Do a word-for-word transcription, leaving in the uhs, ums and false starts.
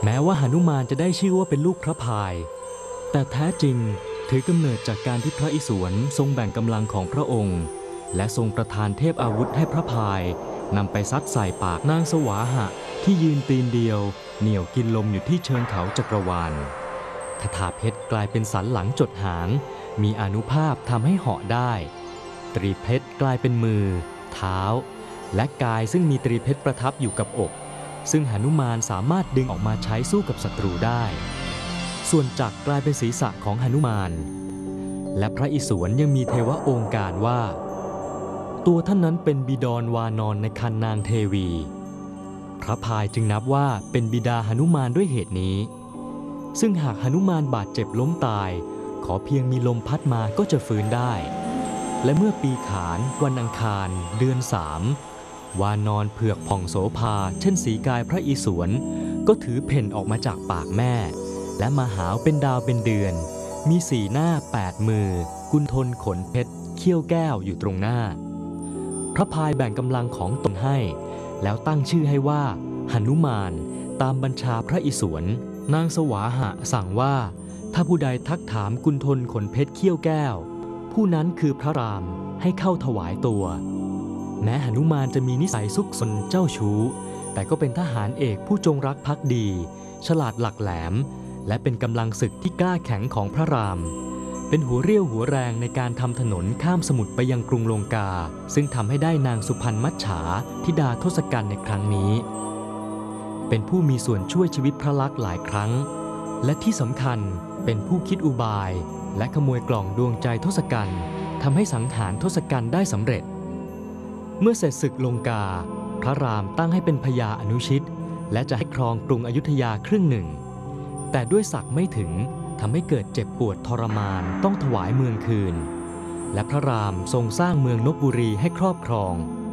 แม้ว่าหนุมานจะได้ชื่อว่าเป็นลูกพระพายแต่แท้จริงถือกำเนิดจากการที่พระอิศวรทรงแบ่งกำลังของพระองค์และทรงประทานเทพอาวุธให้พระพายนำไปซัดใส่ปากนางสวาหะที่ยืนตีนเดียวเหนี่ยวกินลมอยู่ที่เชิงเขาจักรวาลคทาเพชรกลายเป็นสันหลังจดหางมีอานุภาพทำให้เหาะได้ตรีเพชรกลายเป็นมือเท้าและกายซึ่งมีตรีเพชรประทับอยู่กับอกซึ่งหนุมานสามารถดึงออกมาใช้สู้กับศัตรูได้ส่วนจักรกลายเป็นศีรษะของหนุมานและพระอิศวรยังมีเทวะองค์การว่าตัวท่านนั้นเป็นบิดรวานอนในคันนางเทวีพระพายจึงนับว่าเป็นบิดาหนุมานด้วยเหตุนี้ซึ่งหากหนุมานบาดเจ็บล้มตายขอเพียงมีลมพัดมาก็จะฟื้นได้และเมื่อปีขานวันอังคารเดือนสามวานอนเผือกผ่องโสภาเช่นสีกายพระอิศวรก็ถือเพ่นออกมาจากปากแม่และมาหาวเป็นดาวเป็นเดือนมีสี่หน้าแปดมือกุณฑลขนเพชรเขี้ยวแก้วอยู่ตรงหน้าพระพายแบ่งกำลังของตนให้แล้วตั้งชื่อให้ว่าหนุมานตามบัญชาพระอิศวรนางสวาหะสั่งว่าถ้าผู้ใดทักถามกุณฑลขนเพชรเขี้ยวแก้วผู้นั้นคือพระรามให้เข้าถวายตัวแม้หนุมานจะมีนิสัยซุกซนเจ้าชู้แต่ก็เป็นทหารเอกผู้จงรักภักดีฉลาดหลักแหลมและเป็นกำลังศึกที่กล้าแข็งของพระรามเป็นหัวเรี่ยวหัวแรงในการทำถนนข้ามสมุทรไปยังกรุงลงกาซึ่งทำให้ได้นางสุพรรณมัจฉาธิดาทศกัณฐ์ในครั้งนี้เป็นผู้มีส่วนช่วยชีวิตพระลักษมณ์หลายครั้งและที่สำคัญเป็นผู้คิดอุบายและขโมยกล่องดวงใจทศกัณฐ์ทำให้สังหารทศกัณฐ์ได้สำเร็จเมื่อเสร็จศึกลงกาพระรามตั้งให้เป็นพญาอนุชิตและจะให้ครองกรุงอยุธยาครึ่งหนึ่งแต่ด้วยศักดิ์ไม่ถึงทำให้เกิดเจ็บปวดทรมานต้องถวายเมืองคืนและพระรามทรงสร้างเมืองลพบุรีให้ครอบครอง